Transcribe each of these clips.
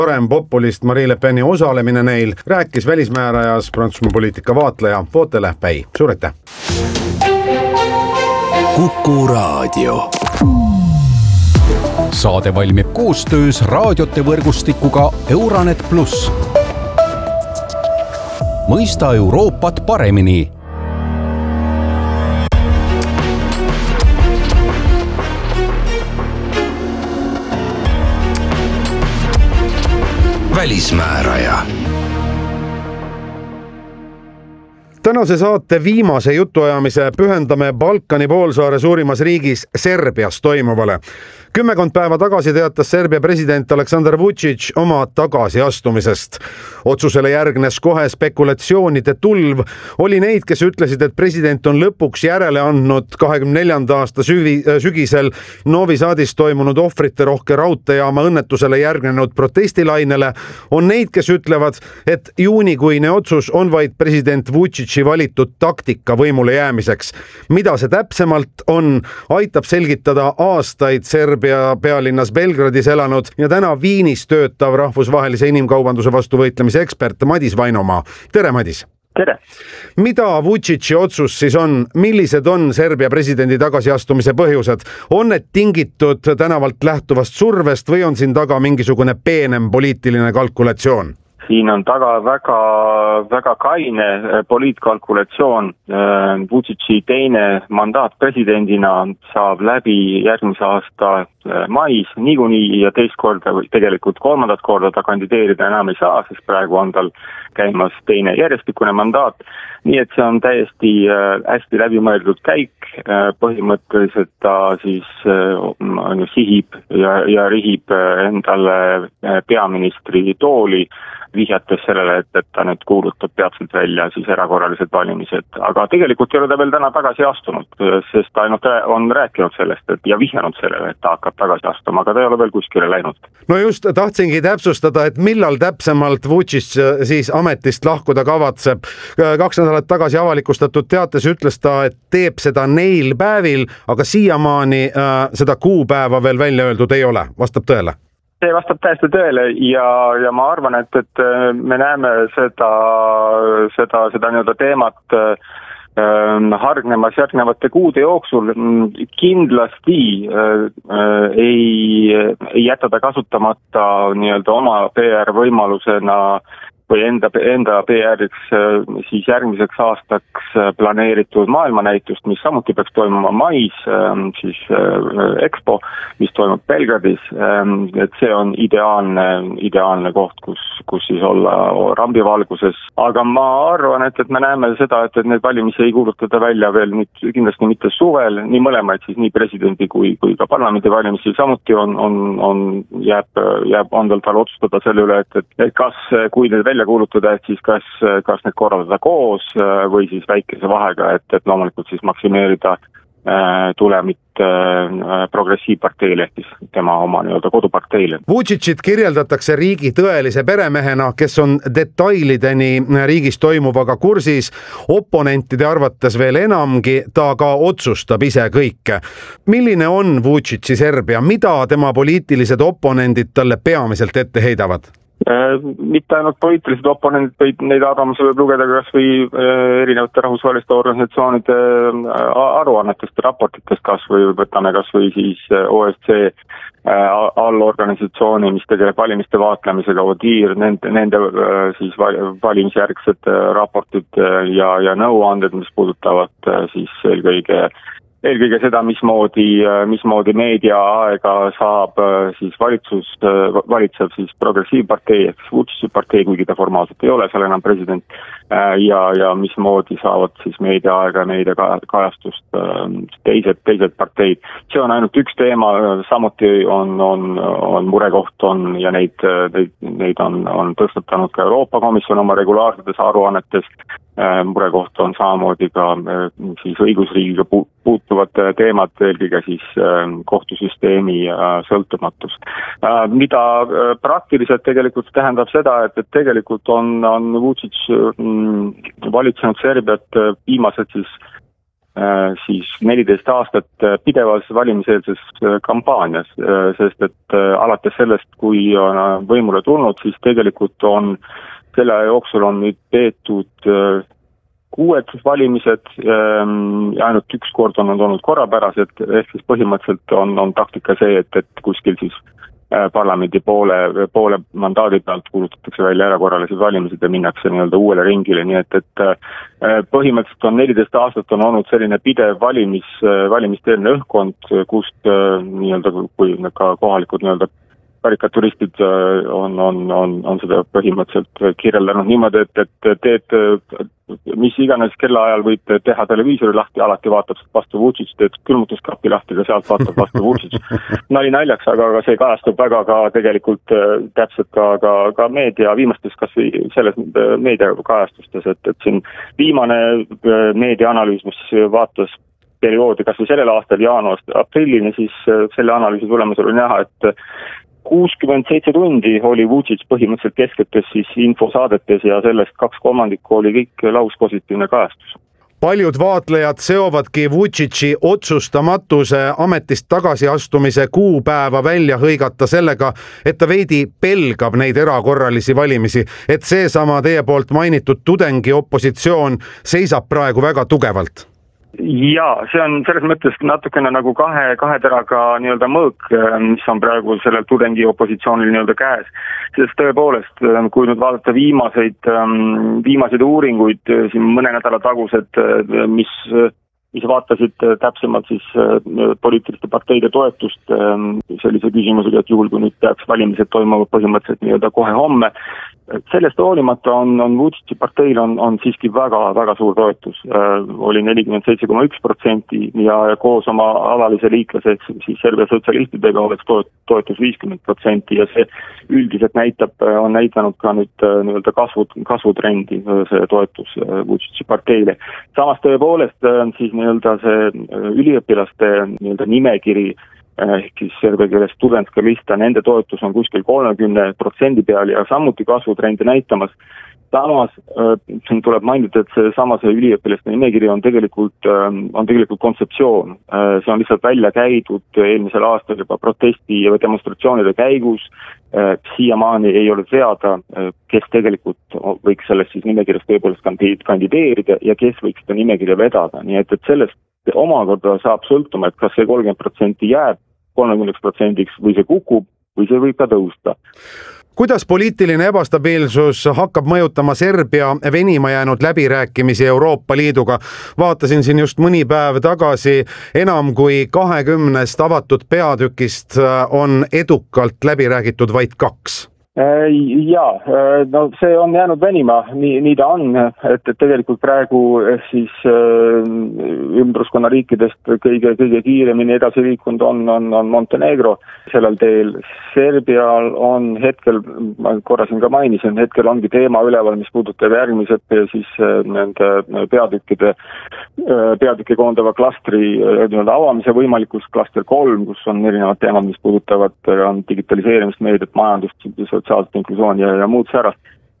Parem populist Marine Le Peni osalemine neil, rääkis välismäärajas Prantsusmaa poliitika vaatleja Vootele Päi. Suur aitäh! Kuku Raadio. Saade valmib koostöös raadiote võrgustikuga Euranet Plus. Mõista Euroopat paremini. Välismääraja. Tänase saate viimase jutuajamise pühendame Balkani poolsaare suurimas riigis Serbias toimuvale. 10 päeva tagasi teatas Serbia president Aleksandar Vučić oma tagasiastumisest. Otsusele järgnes kohe spekulatsioonide tulv. Oli neid, kes ütlesid, et president on lõpuks järele andnud 24. aasta sügisel Novi Sadis toimunud ohvrite rohke raudteejaama õnnetusele järgnenud protestilainele. On neid, kes ütlevad, et juunikuine otsus on vaid president Vučići valitud taktika võimule jäämiseks. Mida see täpsemalt on, aitab selgitada aastaid Serbia pealinnas Belgradis elanud ja täna Viinis töötav rahvusvahelise inimkaubanduse vastu võitlemise ekspert Madis Vainomaa. Tere, Madis! Tere! Mida Vučići otsus siis on? Millised on Serbia presidendi tagasiastumise põhjused? On need tingitud tänavalt lähtuvast survest või on siin taga mingisugune peenem poliitiline kalkulatsioon? Siin on taga väga kaine poliitkalkulatsioon. Vučići teine mandaat presidendina saab läbi järgmise aasta mais niikuinii ja teist korda või tegelikult kolmandat korda ta kandideerida enam ei saa, sest praegu on tal käimas teine järjestikune mandaat. Nii et see on täiesti hästi läbimõeldud käik. Põhimõtteliselt ta siis sihib ja rihib endale peaministri tooli, vihjates sellele, et ta nüüd kuulutab peatselt välja siis erakorralised valimised. Aga tegelikult ei ole ta veel täna tagasi astunud, sest ta ainult on rääkinud sellest ja vihjanud sellele, et ta hakkab tagasi astuma, aga ta ei ole veel kuskile läinud. No just tahtsingi täpsustada, et millal täpsemalt Vučić siis ametist lahkuda kavatseb. 2 nädalat tagasi avalikustatud teates ütles ta, et teeb seda neil päevil, aga siiamaani seda kuupäeva veel välja öeldud ei ole. Vastab tõele? See vastab täiesti tõele ja ma arvan, et me näeme seda nii-öelda teemat hargnemas järgnevate kuude jooksul. Kindlasti ei jäta ta kasutamata nii-öelda oma PR võimalusena või enda PR-iks siis järgmiseks aastaks planeeritud maailmanäitust, mis samuti peaks toimuma mais, siis Expo, mis toimub Belgradis. Et see on ideaalne koht, kus siis olla rambivalguses. Aga ma arvan, et me näeme seda, et need valimisi ei kuulutada välja veel nüüd kindlasti mitte suvel, nii mõlemaid siis nii presidendi kui ka parlamendi valimisi. Samuti jääb tal otsustada selle üle, et kas, kui need välja kuulutada, et siis kas need korraldada koos või siis väikese vahega, et loomulikult siis maksimeerida tulemit progressiivparteile, ehk siis tema oma nii-öelda koduparteile. Vučićit kirjeldatakse riigi tõelise peremehena, kes on detailideni riigis toimuvaga kursis, oponentide arvates veel enamgi, ta ka otsustab ise kõike. Milline on Vučići Serbia? Mida tema poliitilised oponendid talle peamiselt ette heidavad? Mitte ainult poliitilised oponendid, vaid neid arvamusi võib lugeda kas või erinevate rahvusvaheliste organisatsioonide aruannetest ja raportitest, kas või võtame kas või siis OSCE allorganisatsiooni, mis tegeleb valimiste vaatlemisega, ODIHR, nende siis valimisjärgsed raportid ja nõuanded, mis puudutavad siis eelkõige seda, mismoodi meediaaega saab siis valitseb siis progressiivpartei, Vučići partei, kuigi ta formaalselt ei ole seal enam president, ja mismoodi saavad siis meediaaega ja meediakajastust teised parteid. See on ainult üks teema, samuti on murekoht ja neid on tõstatanud ka Euroopa Komisjon oma regulaarsetes aruannetes. Murekoht on samamoodi ka siis õigusriigiga puutuvad teemad, eelkõige siis kohtusüsteemi sõltumatus. Mida praktiliselt tegelikult tähendab seda, et tegelikult on Vučić valitsenud Serbiat viimased siis siis 14 aastat pidevas valimiseelses kampaanias, sest et alates sellest, kui on võimule tulnud, siis tegelikult on selle jooksul on nüüd peetud 6 valimised ja ainult 1 kord on olnud korrapärased, ehk siis põhimõtteliselt on taktika see, et kuskil siis parlamendi poole mandaadi pealt kuulutatakse välja erakorralised valimised ja minnakse nii-öelda uuele ringile, nii et põhimõtteliselt on 14 aastat on olnud selline pidev valimisteelne õhkkond, kust nii-öelda kui ka kohalikud nii-öelda karikaturistid on seda põhimõtteliselt kirjeldanud niimoodi, et teed mis iganes kellaajal võid teha televiisori lahti, alati vaatab vastu Vučić, teed külmutuskapi lahti ja sealt vaatab vastu Vučić. Nali naljaks, aga see kajastub väga ka tegelikult täpselt ka meedia viimastes, kas või selles meedia kajastustes, et siin viimane meediaanalüüs, mis vaatas perioodi kas või sellel aastal jaanuarist aprillini, siis selle analüüsi tulemusel oli näha, et 67 tundi oli Vučić põhimõtteliselt kesketes siis infosaadetes ja sellest 2/3 oli kõik lauspositiivne kajastus. Paljud vaatlejad seovadki Vučići otsustamatuse ametist tagasiastumise kuupäeva välja hõigata sellega, et ta veidi pelgab neid erakorralisi valimisi, et seesama teie poolt mainitud tudengi opositsioon seisab praegu väga tugevalt. Jaa, see on selles mõttes natukene nagu kahe teraga nii-öelda mõõk, mis on praegu sellel tudengi opositsioonil nii-öelda käes. Sest tõepoolest, kui nüüd vaadata viimaseid uuringuid, siin mõne nädala tagused, mis vaatasid täpsemalt siis poliitiliste parteide toetust sellise küsimusega, et juhul kui nüüd peaks valimised toimuvad põhimõtteliselt nii-öelda kohe homme, sellest hoolimata on Vučići parteil on siiski väga suur toetus. Oli 47,1% ja koos oma alalise liiklase, siis Serbia sotsialistidega oleks toetus 50% ja see üldiselt on näidanud ka nüüd nii-öelda kasvutrendi see toetus Vučići parteile. Samas tõepoolest siis nii-öelda see üliõpilaste nii-öelda nimekiri, ehk siis serbia keeles studentska lista, nende toetus on kuskil 30% peal ja samuti kasvutrendi näitamas. Samas siin tuleb mainida, et see üliõpilaste nimekiri on tegelikult kontseptsioon. See on lihtsalt välja käidud eelmisel aastal juba protesti ja demonstratsioonide käigus. Siiamaani ei ole teada, kes tegelikult võiks sellest siis nimekirjast tõepoolest kandideerida ja kes võiks seda nimekirja vedada. Nii et sellest omakorda saab sõltuma, et kas see 30% jääb 30% või see kukub või see võib ka tõusta. Kuidas poliitiline ebastabiilsus hakkab mõjutama Serbia venima jäänud läbirääkimisi Euroopa Liiduga? Vaatasin siin just mõni päev tagasi, enam kui 20 avatud peatükist on edukalt läbi räägitud vaid 2. Jaa, no see on jäänud venima, nii ta on, et tegelikult praegu siis ümbruskonna riikidest kõige kiiremini edasi liikunud on Montenegro sellel teel. Serbial on hetkel, ma korra siin ka mainisin, hetkel ongi teema üleval, mis puudutab järgmised siis nende peatükke koondava klastri avamise võimalikus klaster 3, kus on erinevad teemad, mis puudutavad digitaliseerimist, meediat, majandust, sotsiaalset inklusiooni ja muud särast.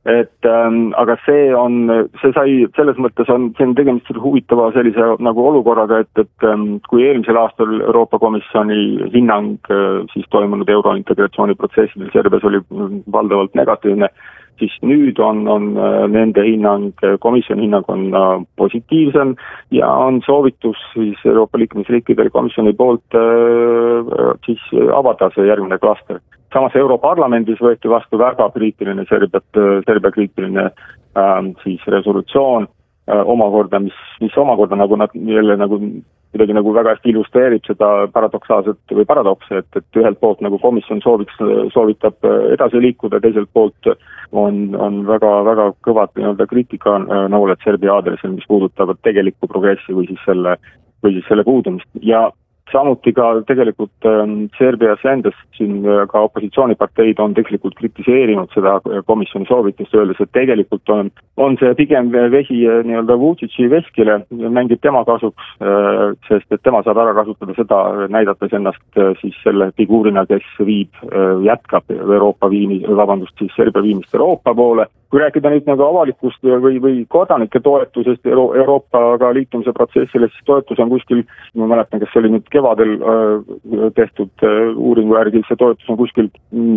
Aga see sai, selles mõttes on tegemist huvitava sellise nagu olukorraga, et kui eelmisel aastal Euroopa Komisjoni hinnang siis toimunud eurointegratsiooni protsessidel Serbias oli valdavalt negatiivne, siis nüüd on nende hinnang, komisjoni hinnang on positiivsem ja on soovitus siis Euroopa liikmesriikidel komisjoni poolt siis avada see järgmine klaster. Samas Europarlamendis võeti vastu väga kriitiline Serbia kriitiline siis resolutsioon omakorda, mis omakorda nagu nad jälle midagi väga hästi illustreerib seda paradoksaalset või paradoksi, et ühelt poolt nagu komisjon soovitab edasi liikuda, teiselt poolt on väga kõvad kriitika nooled Serbia aadressil, mis puudutavad tegelikku progressi või siis selle puudumist. Ja samuti ka tegelikult Serbias endas siin ka opositsiooniparteid on tegelikult kritiseerinud seda komisjoni soovitust, öeldes, et tegelikult on see pigem vesi nii-öelda Vučići veskile, mängib tema kasuks, sest et tema saab ära kasutada seda, näidates ennast siis selle figuurina, kes jätkab siis Serbia viimist Euroopa poole. kui rääkida nüüd nagu avalikust või kodanike toetusest Euroopaga liitumise protsessile, siis toetus on kuskil, ma mäletan, kas see oli nüüd kevadel tehtud uuringu järgi, see toetus on kuskil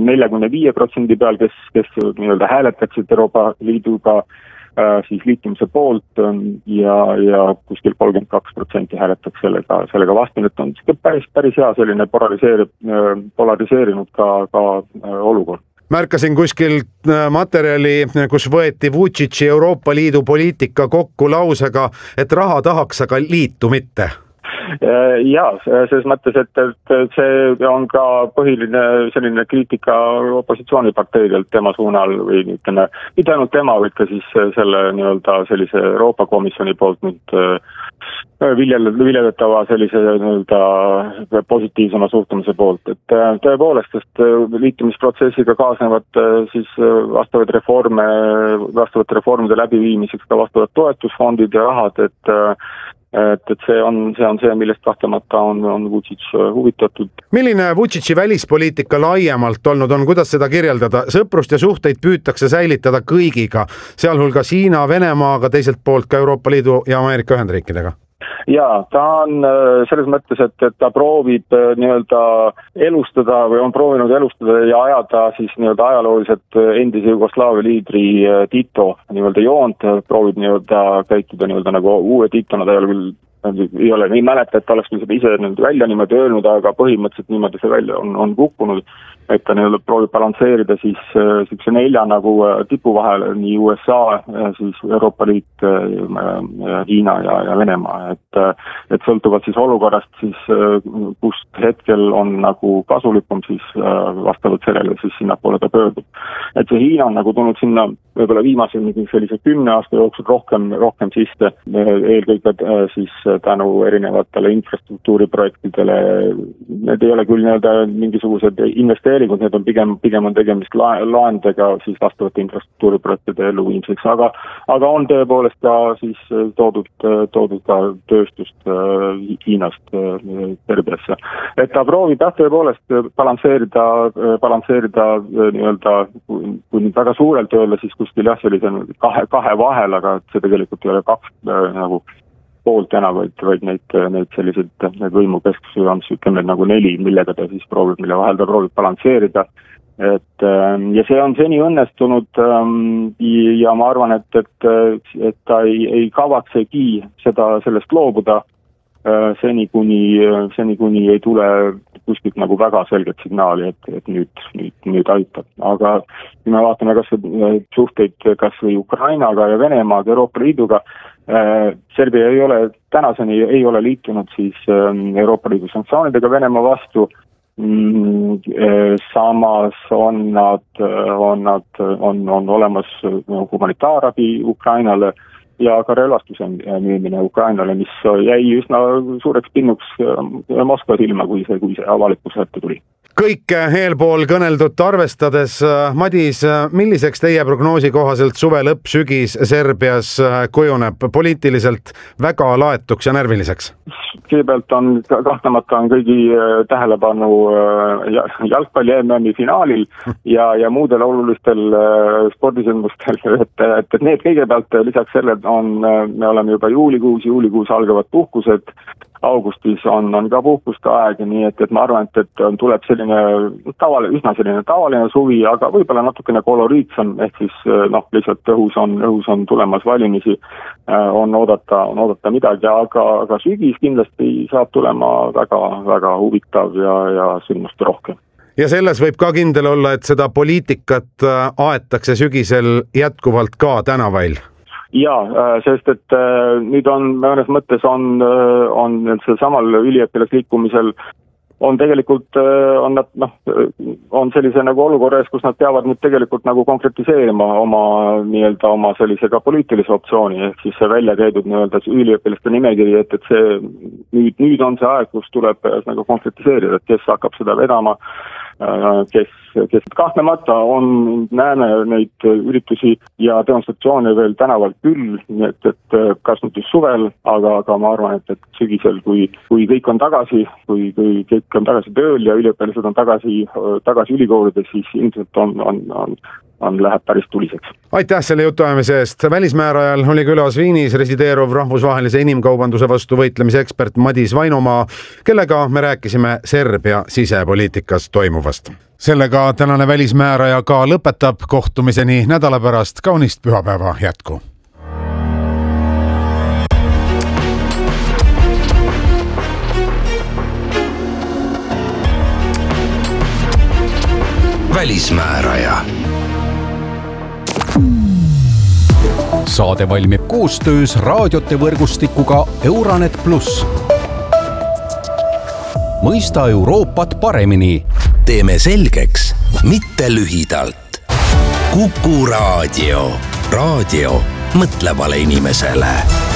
45% peal, kes nii-öelda hääletaksid Euroopa Liiduga siis liitumise poolt ja kuskil 32% hääletaks sellega vastu, et on päris hea selline polariseerinud ka olukord. Märkasin kuskilt materjali, kus võeti Vučići Euroopa Liidu poliitika kokku lausega, et raha tahaks, aga liitu mitte. Jaa, selles mõttes, et see on ka põhiline selline kriitika opositsiooniparteidelt tema suunal või ütleme, mitte ainult tema, vaid ka siis selle nii-öelda sellise Euroopa Komisjoni poolt nüüd viljeletava sellise nii-öelda positiivsema suhtumise poolt, et tõepoolest, sest liitumisprotsessiga kaasnevad siis vastavate reformide läbiviimiseks ka vastavad toetusfondid ja rahad, et see on see, millest kahtlemata on Vučić huvitatud. Milline Vučići välispoliitika laiemalt olnud on, kuidas seda kirjeldada? Sõprust ja suhteid püütakse säilitada kõigiga, sealhulgas Hiina, Venemaaga, teiselt poolt ka Euroopa Liidu ja Ameerika Ühendriikidega. Jaa, ta on selles mõttes, et ta proovib nii-öelda elustada või on proovinud elustada ja ajada siis nii-öelda ajalooliselt endise Jugoslaavia liidri Tito nii-öelda joont, proovib nii-öelda käituda nii-öelda nagu uue Titona, ta ei ole nii mäleta, et ta oleks seda ise välja niimoodi öelnud, aga põhimõtteliselt niimoodi see välja on kukkunud, et ta nii-öelda proovib balansseerida siis nelja nagu tipu vahel, nii USA, siis Euroopa Liit, Hiina ja Venemaa, et sõltuvalt siis olukorrast siis, kust hetkel on nagu kasulikum, siis vastavalt sellele siis sinnapoole ta pöördub. Et see Hiina on nagu tulnud sinna võib-olla viimase sellise 10 aasta jooksul rohkem sisse, eelkõige siis tänu erinevatele infrastruktuuriprojektidele. Need ei ole küll nii-öelda mingisugused investeeringud, need on pigem on tegemist laendega siis vastavate infrastruktuuriprojektide elluviimiseks, aga on tõepoolest ka siis toodud ka tööstust Hiinast Serbiasse. Et ta proovib tõepoolest balansseerida nii-öelda, kui nüüd väga suurelt öelda, siis kuskil jah, sellise kahe vahel, aga see tegelikult ei ole kaks nagu poolt enam, vaid neid sellised võimukeskusi on ütleme nagu 4, millega ta siis proovib, mille vahel ta proovib balansseerida. Ja see on seni õnnestunud ja ma arvan, et ta ei kavatsegi sellest loobuda seni kuni ei tule kuskilt nagu väga selget signaali, et nüüd aitab. Aga kui me vaatame kas või Ukrainaga ja Venemaaga, Euroopa Liiduga, Serbia tänaseni ei ole liitunud siis Euroopa Liidu sanktsioonidega Venemaa vastu, samas on olemas humanitaarabi Ukrainale ja ka relvastuse müümine Ukrainale, mis jäi üsna suureks pinnuks Moskva silma, kui see avalikkuse ette tuli. Kõik eelpool kõneldut arvestades, Madis, milliseks teie prognoosi kohaselt suve lõpp, sügis Serbias kujuneb poliitiliselt väga laetuks ja närviliseks? Kõigepealt kahtlemata on kõigi tähelepanu jalgpalli MM-i finaalil ja muudel olulistel spordisündmustel, et need kõigepealt lisaks selle me oleme juba juulikuus algavad puhkused, augustis on ka puhkuste aeg, nii et ma arvan, et tuleb selline üsna tavaline suvi, aga võib-olla natukene koloriitsam, ehk siis lihtsalt õhus on tulemas valimisi, on oodata midagi, aga sügis kindlasti saab tulema väga, väga huvitav ja sündmuste rohkem. Ja selles võib ka kindel olla, et seda poliitikat aetakse sügisel jätkuvalt ka tänavail. Jaa, sest et nüüd on mõnes mõttes on samal üliõpilasliikumisel on tegelikult on sellise nagu olukorras, kus nad peavad nüüd tegelikult nagu konkretiseerima oma sellise ka poliitilise optsiooni, ehk siis see välja käidud nii-öelda üliõpilaste nimekiri, et see nüüd on see aeg, kus tuleb nagu konkretiseerida, et kes hakkab seda vedama, kes kahtlemata näeme neid üritusi ja demonstratsioone veel tänaval küll, et kas nüüd just suvel, aga ma arvan, et sügisel, kui kõik on tagasi, kui kõik on tagasi tööl ja üliõpilased on tagasi ülikoolides, siis ilmselt läheb päris tuliseks. aitäh selle jutuajamise eest. Välismäärajal oli külas Viinis resideeruv rahvusvahelise inimkaubanduse vastu võitlemise ekspert Madis Vainomaa, kellega me rääkisime Serbia sisepoliitikas toimuvast. Sellega tänane välismääraja ka lõpetab. Kohtumiseni nädala pärast. Kaunist pühapäeva jätku. Välismääraja. Saade valmib koostöös raadiote võrgustikuga Euranet Plus. Mõista Euroopat paremini. Teeme selgeks, mitte lühidalt. Kuku Raadio. Raadio mõtlevale inimesele.